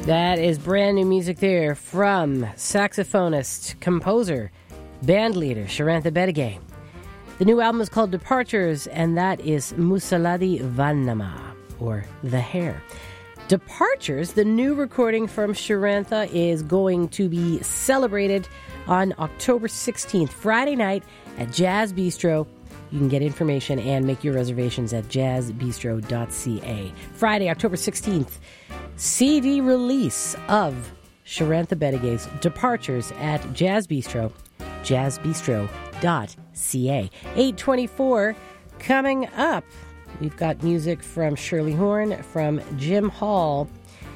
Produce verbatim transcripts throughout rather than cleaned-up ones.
That is brand new music there from saxophonist, composer, band leader Sharantha Bedege. The new album is called Departures, and that is Musaladi Vannama, or The Hair. Departures, the new recording from Sharantha, is going to be celebrated on October sixteenth, Friday night at Jazz Bistro. You can get information and make your reservations at jazz bistro dot c a. Friday, October sixteenth, C D release of Sharantha Bedege's Departures at Jazz Bistro, jazz bistro dot c a. eight twenty-four coming up. We've got music from Shirley Horn, from Jim Hall,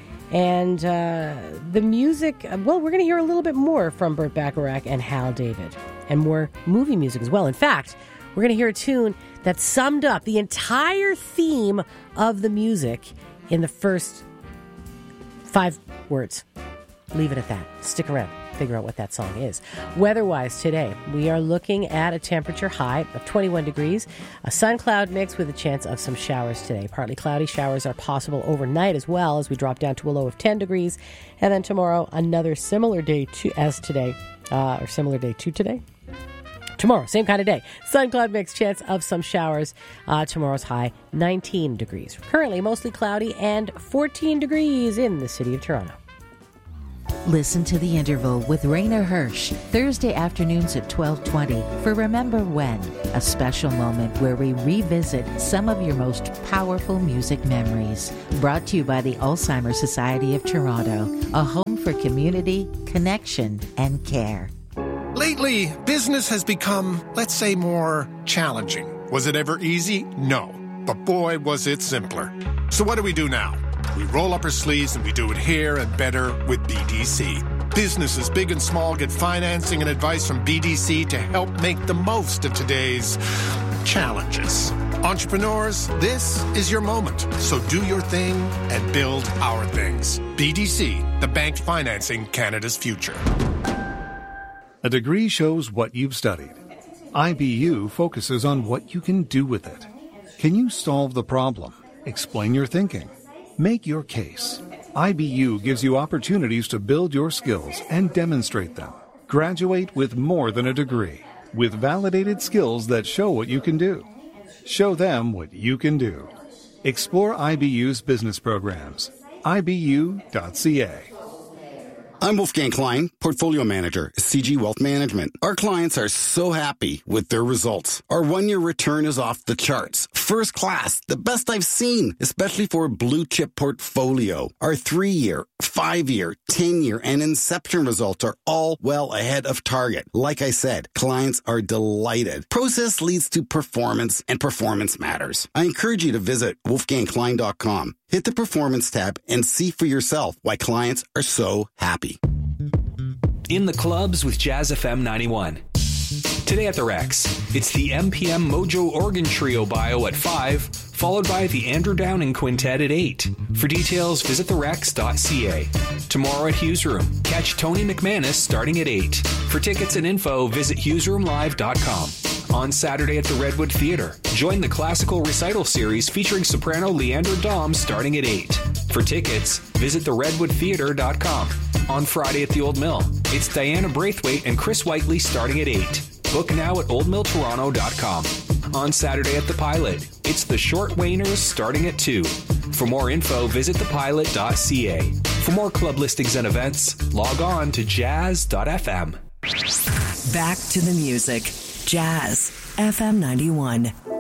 and uh, the music, well, we're going to hear a little bit more from Burt Bacharach and Hal David, and more movie music as well. In fact, we're going to hear a tune that summed up the entire theme of the music in the first five words. Leave it at that. Stick around. Figure out what that song is. Weather-wise today, we are looking at a temperature high of twenty-one degrees, a sun-cloud mix with a chance of some showers today. Partly cloudy showers are possible overnight as well as we drop down to a low of ten degrees. And then tomorrow, another similar day to as today, uh, or similar day to today. Tomorrow, same kind of day. Sun cloud mix, chance of some showers. Uh, tomorrow's high, nineteen degrees. Currently, mostly cloudy and fourteen degrees in the city of Toronto. Listen to The Interval with Raina Hirsch, Thursday afternoons at twelve twenty for Remember When, a special moment where we revisit some of your most powerful music memories. Brought to you by the Alzheimer's Society of Toronto, a home for community, connection, and care. Lately, business has become, let's say, more challenging. Was it ever easy? No. But boy, was it simpler. So what do we do now? We roll up our sleeves and we do it here and better with B D C. Businesses big and small get financing and advice from B D C to help make the most of today's challenges. Entrepreneurs, this is your moment. So do your thing and build our things. B D C, the bank financing Canada's future. A degree shows what you've studied. I B U focuses on what you can do with it. Can you solve the problem? Explain your thinking. Make your case. I B U gives you opportunities to build your skills and demonstrate them. Graduate with more than a degree, with validated skills that show what you can do. Show them what you can do. Explore I B U's business programs. I B U dot c a. I'm Wolfgang Klein, Portfolio Manager, C G Wealth Management. Our clients are so happy with their results. Our one-year return is off the charts. First class, the best I've seen, especially for a blue-chip portfolio. Our three-year, five-year, ten-year, and Inception results are all well ahead of target. Like I said, clients are delighted. Process leads to performance, and performance matters. I encourage you to visit wolfgang klein dot com. Hit the Performance tab and see for yourself why clients are so happy. In the clubs with Jazz F M ninety-one. Today at the Rex, it's the M P M Mojo Organ Trio Bio at five, followed by the Andrew Downing Quintet at eight. For details, visit the rex dot c a. Tomorrow at Hughes Room, catch Tony McManus starting at eight. For tickets and info, visit hughes room live dot com. On Saturday at the Redwood Theatre, join the classical recital series featuring soprano Leandra Dom starting at eight. For tickets, visit the redwood theatre dot com. On Friday at the Old Mill, it's Diana Braithwaite and Chris Whiteley starting at eight. Book now at old mill toronto dot com. On Saturday at the Pilot, it's the Short Wainers starting at two. For more info, visit the pilot dot c a. For more club listings and events, log on to jazz dot f m. Back to the music. Jazz F M ninety-one.